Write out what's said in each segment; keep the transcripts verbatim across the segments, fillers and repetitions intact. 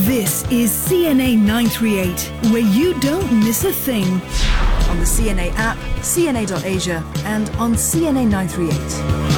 This is C N A nine thirty-eight, where you don't miss a thing. On the C N A app, C N A dot Asia, and on C N A nine thirty-eight.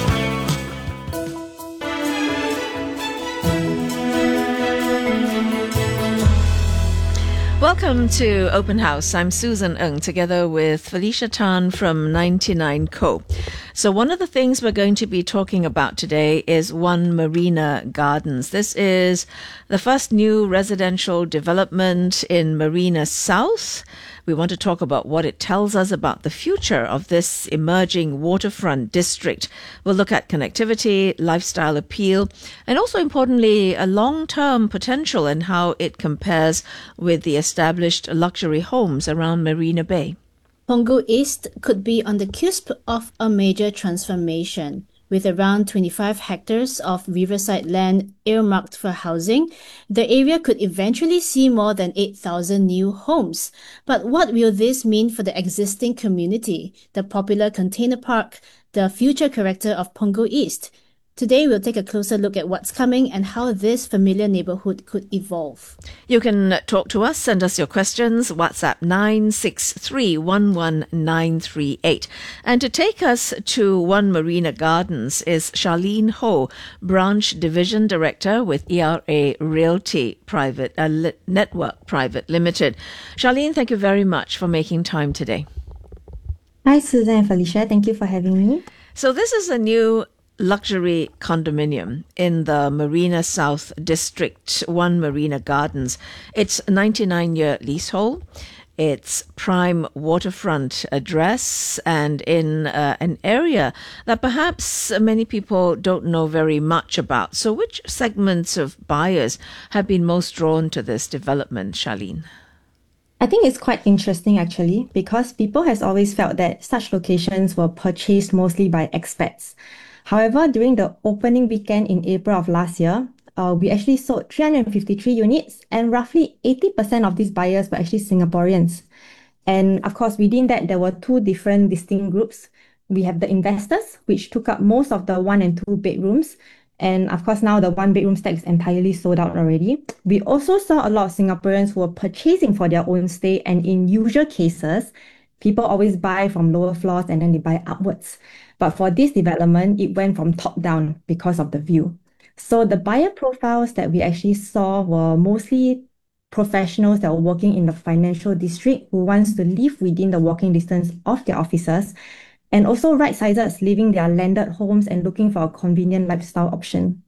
Welcome to Open House. I'm Susan Ng, together with Felicia Tan from ninety-nine Co. So one of the things we're going to be talking about today is One Marina Gardens. This is the first new residential development in Marina South. We want to talk about what it tells us about the future of this emerging waterfront district. We'll look at connectivity, lifestyle appeal, and also importantly, a long-term potential and how it compares with the established luxury homes around Marina Bay. Punggol East could be on the cusp of a major transformation. With around twenty-five hectares of riverside land earmarked for housing, the area could eventually see more than eight thousand new homes. But what will this mean for the existing community, the popular container park, the future character of Punggol East? Today, we'll take a closer look at what's coming and how this familiar neighborhood could evolve. You can talk to us, send us your questions, WhatsApp nine six three one one nine three eight. And to take us to One Marina Gardens is Charlene Ho, Branch Division Director with E R A Realty Private uh, Li- Network Private Limited. Charlene, thank you very much for making time today. Hi, Susan and Felicia. Thank you for having me. So this is a new luxury condominium in the Marina South District, One Marina Gardens. It's a ninety-nine year leasehold. It's prime waterfront address and in uh, an area that perhaps many people don't know very much about. So which segments of buyers have been most drawn to this development, Charlene? I think it's quite interesting actually, because people has always felt that such locations were purchased mostly by expats. However, during the opening weekend in April of last year, uh, we actually sold three hundred fifty-three units, and roughly eighty percent of these buyers were actually Singaporeans. And of course, within that, there were two different distinct groups. We have the investors, which took up most of the one and two bedrooms. And of course, now the one bedroom stack is entirely sold out already. We also saw a lot of Singaporeans who were purchasing for their own stay. And in usual cases, people always buy from lower floors and then they buy upwards. But for this development, it went from top down because of the view. So the buyer profiles that we actually saw were mostly professionals that were working in the financial district who wants to live within the walking distance of their offices, and also right-sizers living their landed homes and looking for a convenient lifestyle option.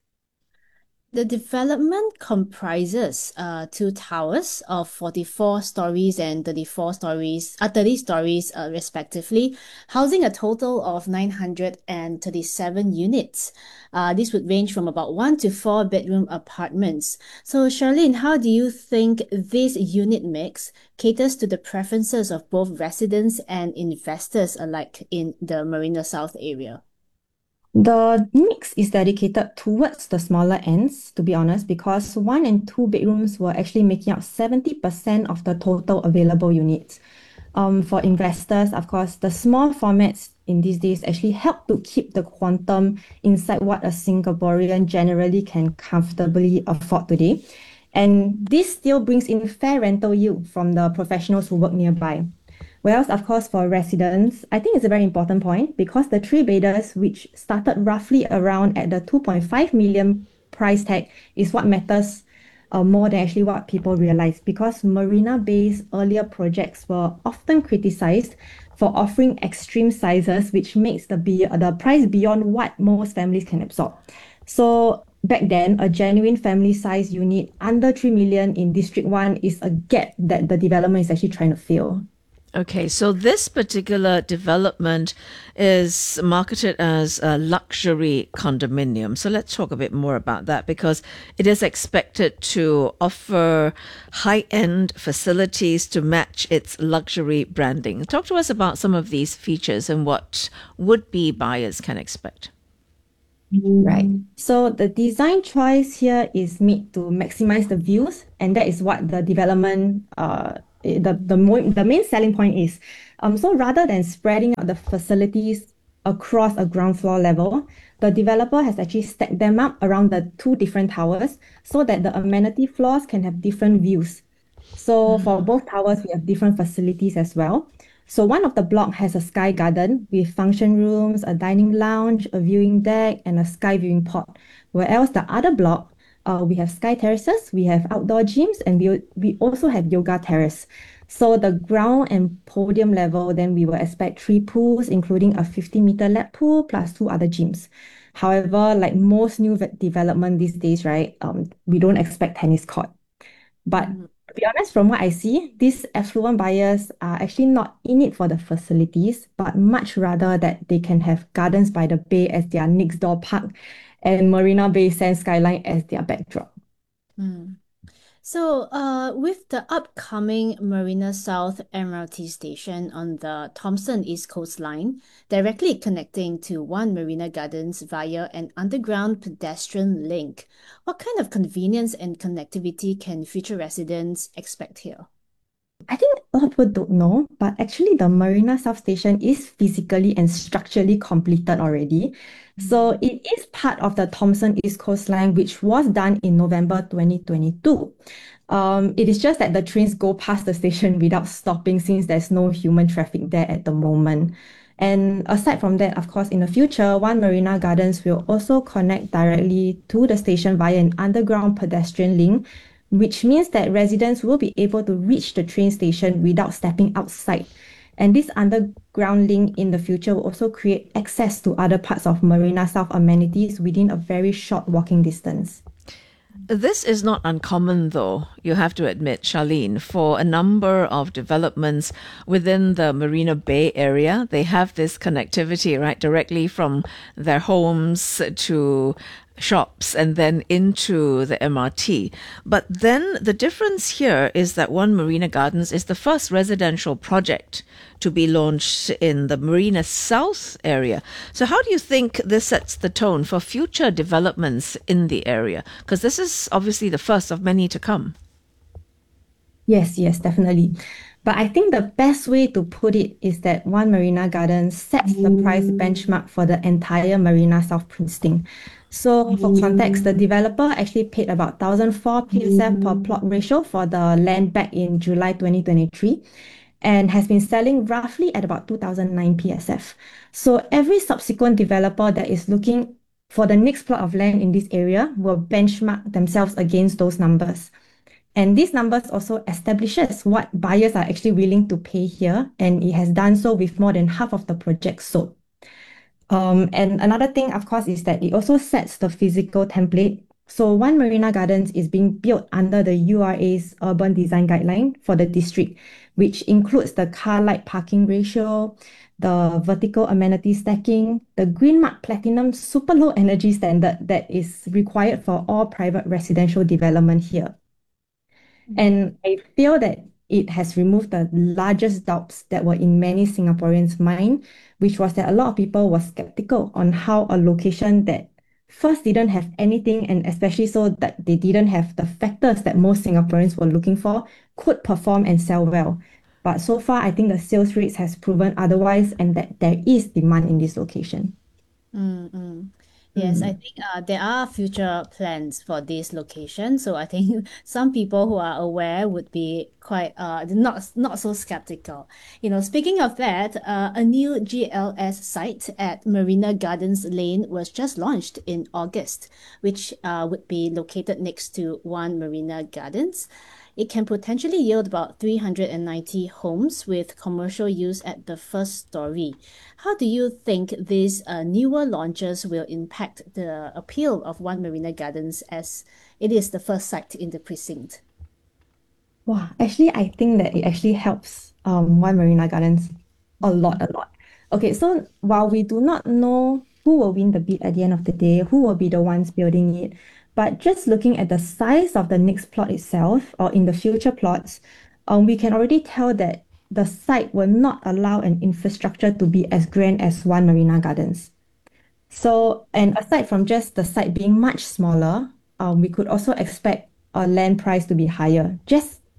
The development comprises uh, two towers of forty-four stories and thirty-four stories, uh, thirty stories uh, respectively, housing a total of nine hundred thirty-seven units. Uh, this would range from about one to four bedroom apartments. So Charlene, how do you think this unit mix caters to the preferences of both residents and investors alike in the Marina South area? The mix is dedicated towards the smaller ends, to be honest, because one and two bedrooms were actually making up seventy percent of the total available units. Um, for investors, of course, the small formats in these days actually help to keep the quantum inside what a Singaporean generally can comfortably afford today. And this still brings in fair rental yield from the professionals who work nearby. Whereas, of course, for residents, I think it's a very important point because the three bedders, which started roughly around at the two point five million price tag, is what matters uh, more than actually what people realize, because Marina Bay's earlier projects were often criticized for offering extreme sizes, which makes the be- the price beyond what most families can absorb. So back then, a genuine family size unit under three million in District one is a gap that the development is actually trying to fill. Okay, so this particular development is marketed as a luxury condominium. So let's talk a bit more about that, because it is expected to offer high-end facilities to match its luxury branding. Talk to us about some of these features and what would-be buyers can expect. Right. So the design choice here is made to maximize the views, and that is what the development uh the the mo- the main selling point is. Um, so rather than spreading out the facilities across a ground floor level. The developer has actually stacked them up around the two different towers so that the amenity floors can have different views. So for both towers, we have different facilities as well. So one of the block has a sky garden with function rooms, a dining lounge, a viewing deck, and a sky viewing pod. Whereas the other block, uh, we have sky terraces, we have outdoor gyms, and we, we also have yoga terrace. So the ground and podium level, then we will expect three pools, including a fifty meter lap pool plus two other gyms. However, like most new ve- development these days, right, um, we don't expect tennis court. But to be honest, from what I see, these affluent buyers are actually not in it for the facilities, but much rather that they can have Gardens by the Bay as their next door park and Marina Bay Sands skyline as their backdrop. So, uh, with the upcoming Marina South M R T station on the Thomson East Coast Line, directly connecting to One Marina Gardens via an underground pedestrian link, what kind of convenience and connectivity can future residents expect here? I think a lot of people don't know, but actually the Marina South Station is physically and structurally completed already. So it is part of the Thomson East Coast Line, which was done in November twenty twenty-two. Um, it is just that the trains go past the station without stopping since there's no human traffic there at the moment. And aside from that, of course, in the future, One Marina Gardens will also connect directly to the station via an underground pedestrian link, which means that residents will be able to reach the train station without stepping outside. And this underground link in the future will also create access to other parts of Marina South amenities within a very short walking distance. This is not uncommon, though, you have to admit, Charlene, for a number of developments within the Marina Bay area. They have this connectivity, right, directly from their homes to shops and then into the M R T. But then the difference here is that One Marina Gardens is the first residential project to be launched in the Marina South area. So how do you think this sets the tone for future developments in the area? Because this is obviously the first of many to come. Yes, yes, definitely. But I think the best way to put it is that One Marina Gardens sets the price benchmark for the entire Marina South Precinct. So for context, the developer actually paid about one thousand four P S F per plot ratio for the land back in July twenty twenty-three and has been selling roughly at about two thousand nine P S F. So every subsequent developer that is looking for the next plot of land in this area will benchmark themselves against those numbers. And these numbers also establishes what buyers are actually willing to pay here, and it has done so with more than half of the projects sold. Um, and another thing, of course, is that it also sets the physical template. So One Marina Gardens is being built under the U R A's urban design guideline for the district, which includes the car light parking ratio, the vertical amenity stacking, the Green Mark Platinum super low energy standard that is required for all private residential development here. And I feel that it has removed the largest doubts that were in many Singaporeans' mind, which was that a lot of people were skeptical on how a location that first didn't have anything, and especially so that they didn't have the factors that most Singaporeans were looking for, could perform and sell well. But so far, I think the sales rates has proven otherwise, and that there is demand in this location. Yes, I think uh, there are future plans for this location. So I think some people who are aware would be quite uh not not so skeptical. You know, speaking of that, uh, a new G L S site at Marina Gardens Lane was just launched in August, which uh would be located next to One Marina Gardens. It can potentially yield about three hundred ninety homes with commercial use at the first story. How do you think these uh, newer launches will impact the appeal of One Marina Gardens as it is the first site in the precinct? Wow, actually, I think that it actually helps um, One Marina Gardens a lot, a lot. Okay, so while we do not know who will win the bid at the end of the day, who will be the ones building it, but just looking at the size of the next plot itself, or in the future plots, um, we can already tell that the site will not allow an infrastructure to be as grand as One Marina Gardens. So, and aside from just the site being much smaller, um, we could also expect a land price to be higher. Just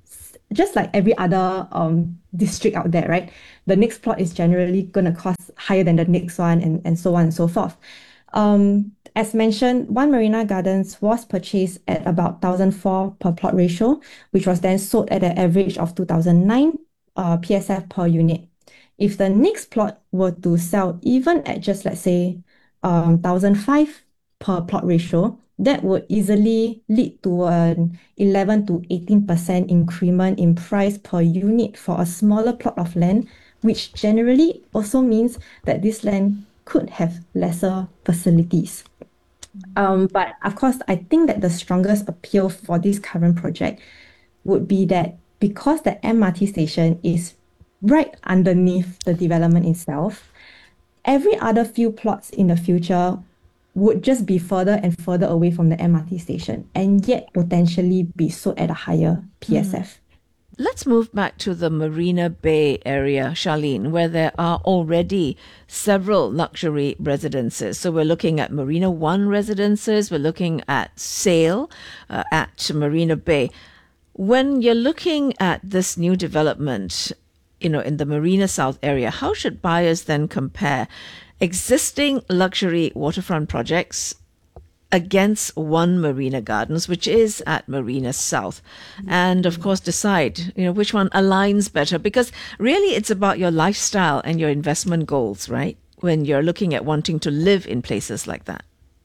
just like every other um district out there, right? The next plot is generally going to cost higher than the next one, and, and so on and so forth. Um, as mentioned, One Marina Gardens was purchased at about one thousand four per plot ratio, which was then sold at an average of two thousand nine uh, P S F per unit. If the next plot were to sell even at just, let's say, um, one thousand five per plot ratio, that would easily lead to an eleven to eighteen percent increment in price per unit for a smaller plot of land, which generally also means that this land could have lesser facilities. Um, but of course, I think that the strongest appeal for this current project would be that because the M R T station is right underneath the development itself, every other few plots in the future would just be further and further away from the M R T station and yet potentially be sold at a higher P S F. Mm. Let's move back to the Marina Bay area, Charlene, where there are already several luxury residences. So we're looking at Marina One residences, we're looking at Sail uh, at Marina Bay. When you're looking at this new development, you know, in the Marina South area, how should buyers then compare existing luxury waterfront projects against One Marina Gardens, which is at Marina South, and of course decide, you know, which one aligns better? Because really it's about your lifestyle and your investment goals, right? When you're looking at wanting to live in places like that.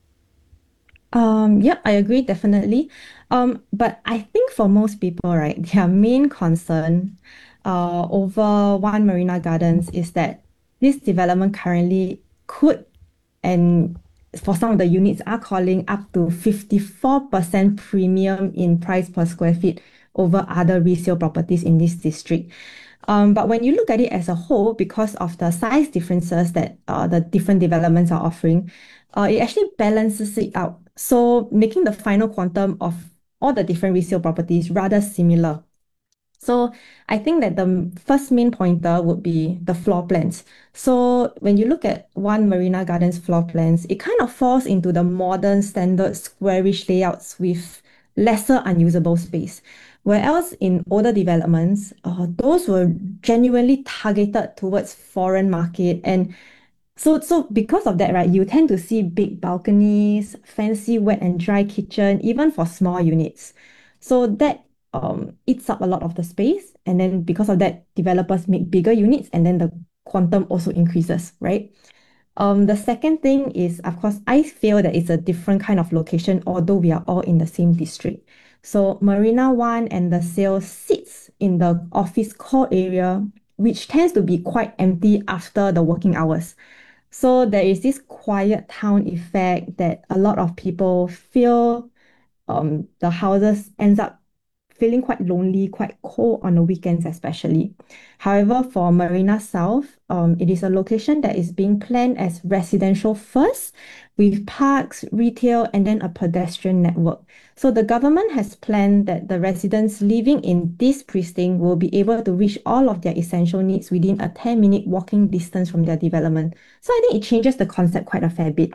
Um, yeah, I agree, definitely. Um, but I think for most people, right, their main concern uh, over One Marina Gardens is that this development currently could, and for some of the units are calling up to fifty-four percent premium in price per square feet over other resale properties in this district. Um, but when you look at it as a whole, because of the size differences that uh, the different developments are offering, uh, it actually balances it out. So making the final quantum of all the different resale properties rather similar. So I think that the first main pointer would be the floor plans. So when you look at One Marina Gardens floor plans, it kind of falls into the modern standard squarish layouts with lesser unusable space. Whereas in older developments, uh, those were genuinely targeted towards foreign market. And so, so because of that, right, you tend to see big balconies, fancy wet and dry kitchen, even for small units. So that um, eats up a lot of the space. And then because of that, developers make bigger units and then the quantum also increases, right? Um, the second thing is, of course, I feel that it's a different kind of location, although we are all in the same district. So Marina One and the Sail sits in the office core area, which tends to be quite empty after the working hours. So there is this quiet town effect that a lot of people feel um, the houses ends up feeling quite lonely, quite cold on the weekends especially. However, for Marina South, um, it is a location that is being planned as residential first, with parks, retail, and then a pedestrian network. So the government has planned that the residents living in this precinct will be able to reach all of their essential needs within a ten minute walking distance from their development. So I think it changes the concept quite a fair bit.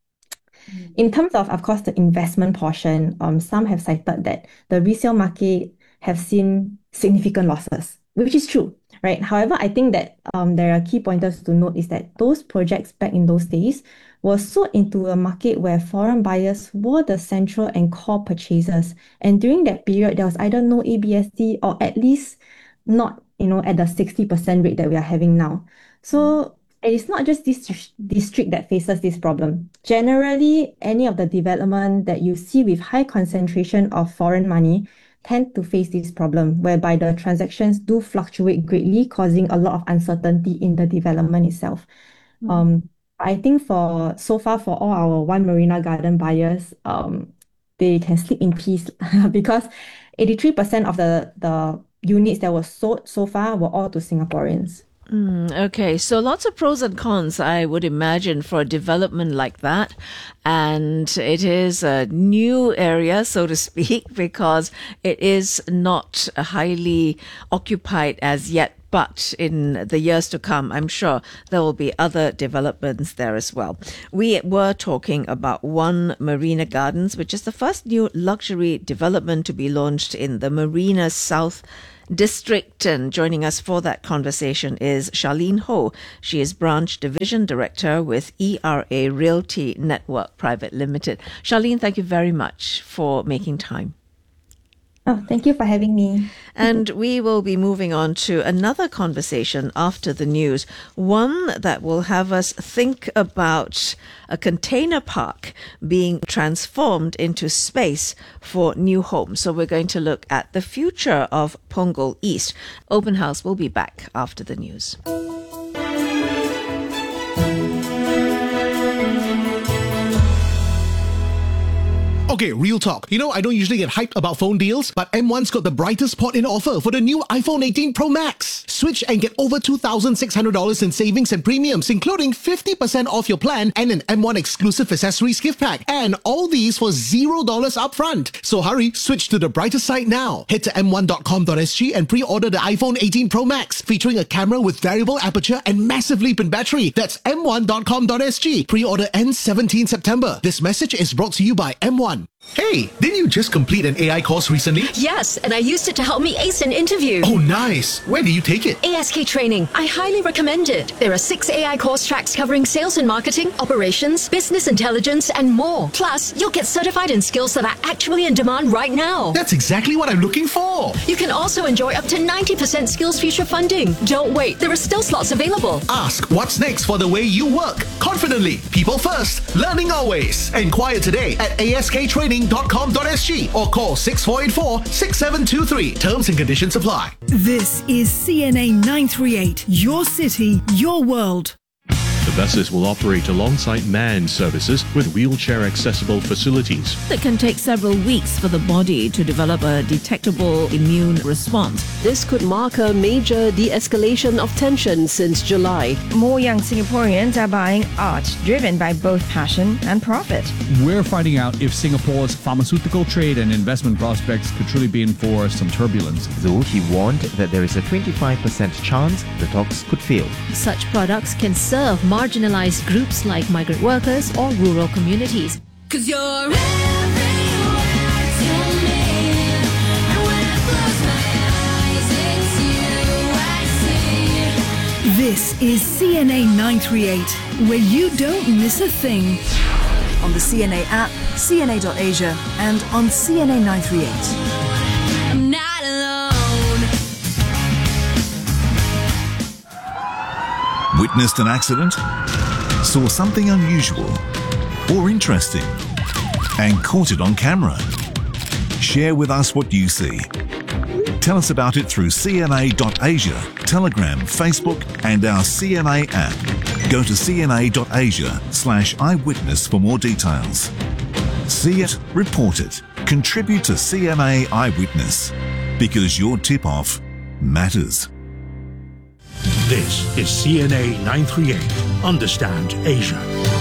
In terms of, of course, the investment portion, um, some have cited that the resale market have seen significant losses, which is true, right? However, I think that um, there are key pointers to note is that those projects back in those days were sold into a market where foreign buyers were the central and core purchasers. And during that period, there was either no A B S D or at least not, you know, at the sixty percent rate that we are having now. So it is not just this district that faces this problem. Generally, any of the development that you see with high concentration of foreign money tend to face this problem, whereby the transactions do fluctuate greatly, causing a lot of uncertainty in the development itself. Mm. Um, I think for so far for all our One Marina Garden buyers, um, they can sleep in peace because eighty-three percent of the, the units that were sold so far were all to Singaporeans. Mm, okay, so lots of pros and cons, I would imagine, for a development like that. And it is a new area, so to speak, because it is not highly occupied as yet But in the years to come, I'm sure there will be other developments there as well. We were talking about One Marina Gardens, which is the first new luxury development to be launched in the Marina South District. And joining us for that conversation is Charlene Ho. She is Branch Division Director with E R A Realty Network Private Limited. Charlene, thank you very much for making time. Oh, thank you for having me. And we will be moving on to another conversation after the news, one that will have us think about a container park being transformed into space for new homes. So we're going to look at the future of Punggol East. Open House will be back after the news. Okay, real talk. You know, I don't usually get hyped about phone deals, but M one's got the brightest spot in offer for the new iPhone eighteen Pro Max. Switch and get over two thousand six hundred dollars in savings and premiums, including fifty percent off your plan and an M one exclusive accessories gift pack. And all these for zero dollars upfront. So hurry, switch to the brighter side now. Head to m one dot com dot s g and pre-order the iPhone eighteen Pro Max, featuring a camera with variable aperture and massive leap in battery. That's m one dot com dot s g. Pre-order ends seventeenth September. This message is brought to you by M one. Hey, didn't you just complete an A I course recently? Yes, and I used it to help me ace an interview. Oh, nice. Where did you take it? A S K Training. I highly recommend it. There are six A I course tracks covering sales and marketing, operations, business intelligence, and more. Plus, you'll get certified in skills that are actually in demand right now. That's exactly what I'm looking for. You can also enjoy up to ninety percent Skills Future funding. Don't wait. There are still slots available. Ask what's next for the way you work. Confidently. People first. Learning always. Enquire today at a s k training dot com dot s g or call six four eight four, six seven two three. Terms and conditions apply. This is C N A nine three eight, your city, your world. The buses will operate alongside manned services with wheelchair-accessible facilities. It can take several weeks for the body to develop a detectable immune response. This could mark a major de-escalation of tension since July. More young Singaporeans are buying art driven by both passion and profit. We're finding out if Singapore's pharmaceutical trade and investment prospects could truly be in for some turbulence. Though he warned that there is a twenty-five percent chance the talks could fail. Such products can serve marginalized groups like migrant workers or rural communities. 'Cause you're everywhere to me, and when I close my eyes, it's you I see. This is C N A nine three eight, where you don't miss a thing. On the C N A app, C N A dot Asia, and on C N A nine three eight. I'm not alone. Witnessed an accident? Saw something unusual or interesting and caught it on camera? Share with us what you see. Tell us about it through C N A dot Asia, Telegram, Facebook and our C N A app. Go to C N A dot Asia slash eyewitness for more details. See it, report it, contribute to C N A Eyewitness, because your tip-off matters. This is C N A nine three eight. Understand Asia.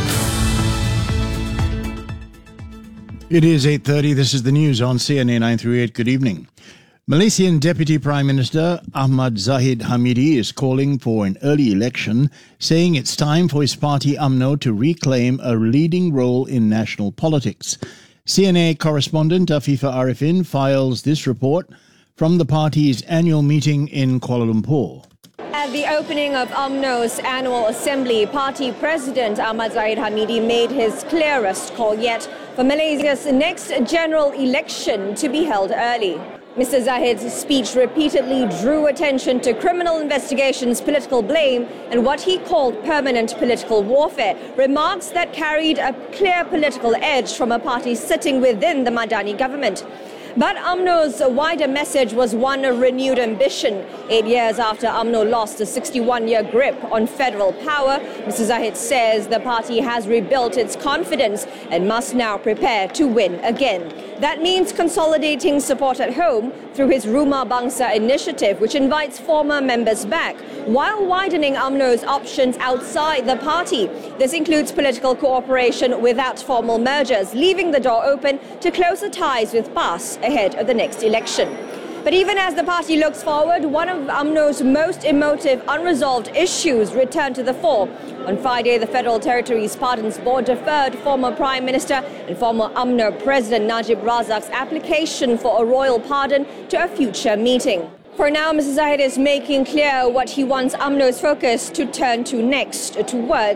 It is eight thirty. This is the news on C N A nine three eight. Good evening. Malaysian Deputy Prime Minister Ahmad Zahid Hamidi is calling for an early election, saying it's time for his party U M N O to reclaim a leading role in national politics. C N A correspondent Afifa Arifin files this report from the party's annual meeting in Kuala Lumpur. At the opening of U M N O's annual assembly, party president Ahmad Zahid Hamidi made his clearest call yet for Malaysia's next general election to be held early. Mister Zahid's speech repeatedly drew attention to criminal investigations, political blame, and what he called permanent political warfare, remarks that carried a clear political edge from a party sitting within the Madani government. But U M N O's wider message was one of renewed ambition. Eight years after U M N O lost a sixty-one-year grip on federal power, Mister Zahid says the party has rebuilt its confidence and must now prepare to win again. That means consolidating support at home through his Rumah Bangsa initiative, which invites former members back, while widening U M N O's options outside the party. This includes political cooperation without formal mergers, leaving the door open to closer ties with P A S ahead of the next election. But even as the party looks forward, one of U M N O's most emotive unresolved issues returned to the fore. On Friday, the Federal Territories Pardons Board deferred former Prime Minister and former U M N O President Najib Razak's application for a royal pardon to a future meeting. For now, Mister Zahid is making clear what he wants U M N O's focus to turn to next, towards